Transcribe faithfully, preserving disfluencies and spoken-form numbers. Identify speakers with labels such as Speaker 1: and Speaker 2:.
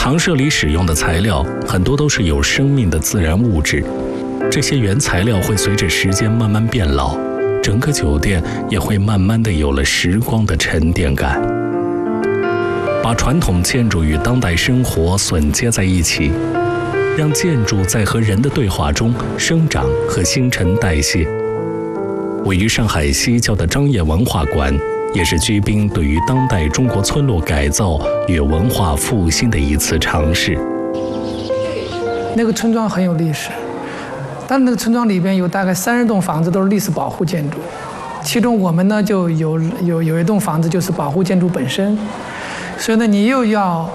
Speaker 1: 常设里使用的材料很多都是有生命的自然物质，这些原材料会随着时间慢慢变老，整个酒店也会慢慢的有了时光的沉淀感。把传统建筑与当代生活榫接在一起，让建筑在和人的对话中生长和新陈代谢。位于上海西郊的张掖文化馆，也是居宾对于当代中国村落改造与文化复兴的一次尝试。
Speaker 2: 那个村庄很有历史，但那个村庄里边有大概三十栋房子都是历史保护建筑，其中我们呢就有有有一栋房子就是保护建筑本身，所以呢你又要